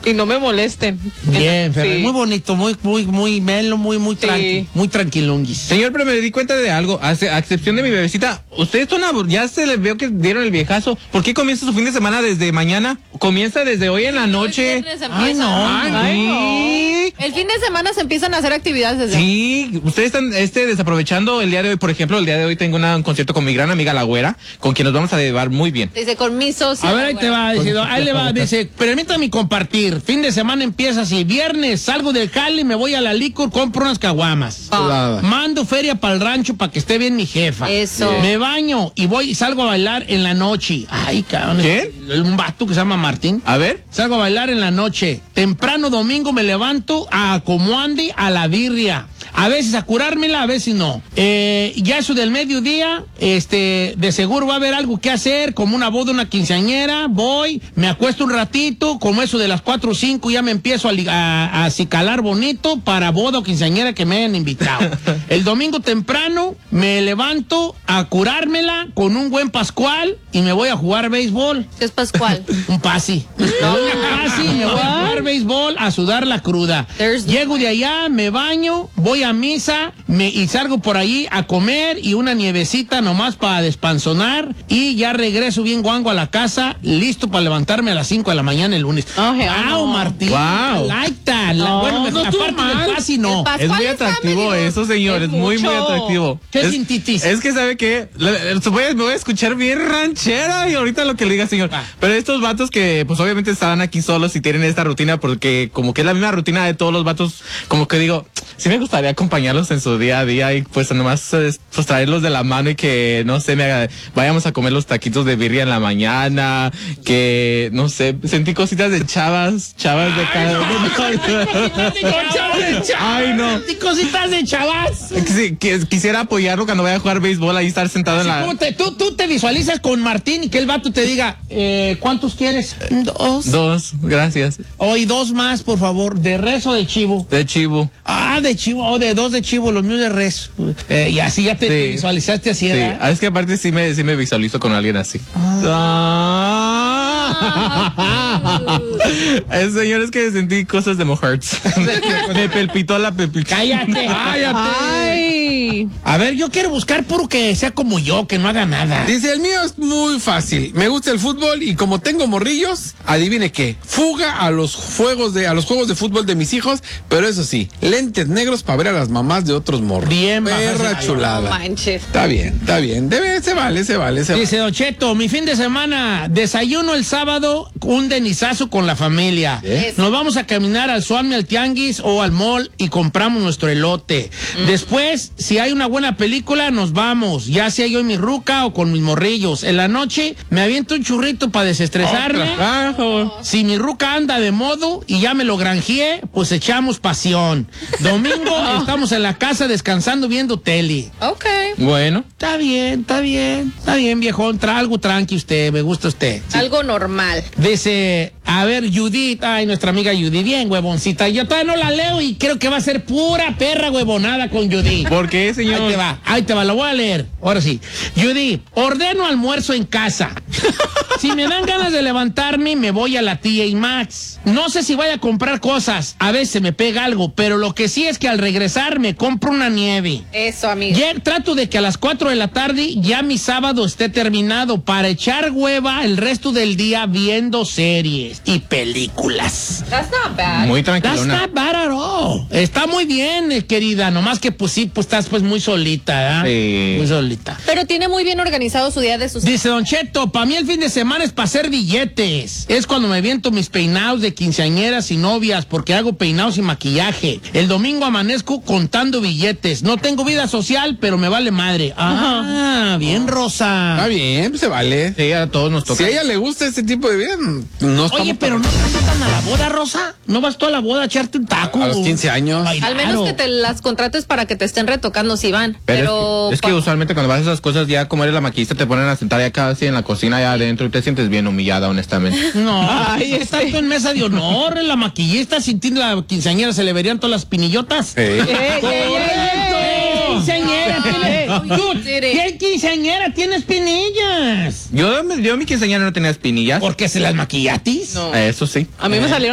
Y no me molesten. Bien, Ferrari. Sí. Muy bonito, muy melo, muy tranqui, muy tranquilonguis. Señor, pero me di cuenta de algo, a excepción de mi bebecita, ustedes ya se les veo que dieron el viejazo. ¿Por qué comienza su fin de semana desde mañana? Comienza desde hoy en la noche. Ay, no. El fin de semana se empiezan a hacer actividades desde Sí, ustedes están desaprovechando el día de hoy. Por ejemplo, el día de hoy tengo un concierto con mi gran amiga La Güera, con quien nos vamos a llevar muy bien. Dice, con mi socio. A ver, ahí te va, ahí le va, dice, permítame compartir, fin de semana empieza así, viernes salgo del jale, me voy a la licor, compro unas caguamas. Mando feria para el rancho para que esté bien mi jefa. Eso. Me baño y salgo a bailar en la noche. Ay, cabrón. ¿Qué? Un vato que se llama Martín. A ver. Salgo a bailar en la noche. Temprano domingo me levanto a como ande a la birria. A veces a curármela, a veces no. Ya eso del mediodía, de seguro va a haber algo que hacer, como una boda, una quinceañera. Voy, me acuesto un ratito, como eso de las 4 o 5 ya me empiezo a acicalar bonito para boda o quinceañera que me hayan invitado. El domingo temprano me levanto a curármela con un buen pascual y me voy a jugar béisbol. ¿Qué es Pascual? Un pasi. Me voy a jugar béisbol, a sudar la cruda. Llego de allá, me baño, voy a misa y salgo por ahí a comer y una nievecita nomás para despanzonar y ya regreso bien guango a la casa, listo para levantarme a las 5 de la mañana el lunes. ¡Wow, Martín! ¡Wow! Like that. Bueno, no aparte del pasi, no. Es muy atractivo eso, señor. Es muy atractivo. ¿Qué sintitis? Es que, ¿sabe qué? Me voy a escuchar bien ranchera y ahorita lo que le diga, señor. Pero estos vatos que, pues, obviamente estaban aquí solos y tienen esta rutina porque como que es la misma rutina de todos los vatos, como que digo, sí me gustaría acompañarlos en su día a día y pues nomás pues traerlos de la mano y que, no sé, vayamos a comer los taquitos de birria en la mañana, que, no sé, sentí cositas de chavas de cada Ay, no. ¿Y cositas de chavas? Sí, quisiera apoyarlo cuando vaya a jugar béisbol, ahí estar sentado en la... Tú te visualizas con Martín y que el vato te diga, ¿cuántos quieres? 2. 2, gracias. Hoy 2 más, por favor, ¿de res o de chivo? De chivo. Ah, de chivo, de 2 de chivo, los míos de res. Y así ya te visualizaste así, sí. ¿verdad? Es que aparte sí me visualizo con alguien así. Señor, es que sentí cosas de Mohearts. Me palpitó la pepita. ¡Cállate! Ay. A ver, yo quiero buscar puro que sea como yo, que no haga nada. Dice, el mío es muy fácil. Me gusta el fútbol y como tengo morrillos, adivine qué. Fuga a los juegos de fútbol de mis hijos, pero eso sí, lentes negros para ver a las mamás de otros morros. Bien, perra chulada. No manches. Está bien. Se vale. Dice Don Cheto, mi fin de semana, desayuno el sábado, un denizazo con la familia. Nos vamos a caminar al Suami, al Tianguis o al mall y compramos nuestro elote. Después, si hay una buena película, nos vamos, ya sea yo y mi ruca o con mis morrillos. En la noche me aviento un churrito para desestresarme. Si mi ruca anda de modo y ya me lo granjeé, pues echamos pasión. Domingo estamos en la casa descansando viendo tele. Ok. Bueno. Está bien, viejón, algo tranqui usted, me gusta usted. Sí. Algo normal. Dice, a ver, Judith, ay, nuestra amiga Judith, bien huevoncita, yo todavía no la leo y creo que va a ser pura perra huevonada con Judith. ¿Por qué, señor? Ahí te va, lo voy a leer, ahora sí. Judith, ordeno almuerzo en casa. Si me dan ganas de levantarme, me voy a la TJ Maxx. No sé si vaya a comprar cosas, a veces me pega algo, pero lo que sí es que al regresar me compro una nieve. Eso, amigo. Trato de que a las 4 de la tarde ya mi sábado esté terminado para echar hueva el resto del día viendo series y películas. That's not bad. Muy That's tranquilona. not bad at all. Está muy bien, querida, nomás que pues sí, pues estás pues muy solita, ¿eh? Sí. Muy solita. Pero tiene muy bien organizado su día de sus... Dice Don Cheto, para mí el fin de semana es para hacer billetes. Es cuando me viento mis peinados de quinceañeras y novias porque hago peinados y maquillaje. El domingo amanezco contando billetes. No tengo vida social, pero me vale madre. Ah, bien, Rosa. Está bien, pues se vale. Sí, a todos nos toca. Si a ella le gusta este tipo de vida, no estamos... Oye, pero ¿no te invitan a la boda, Rosa? ¿No vas tú a la boda a echarte un taco? A los 15 años. Bailar, Al menos o- que te las contrates para que te estén retocando si van. Pero es que usualmente cuando vas a esas cosas, ya como eres la maquillista, te ponen a sentar ya casi en la cocina allá adentro y te sientes bien humillada, honestamente. No, está tú en mesa de honor, la maquillista, sin ti la quinceañera se le verían todas las pinillotas. Quinceañera ¿Qué quinceañera tiene espinillas? Yo mi quinceañera no tenía espinillas. ¿Por qué se las maquillatis? No. Eso sí. A mí me salieron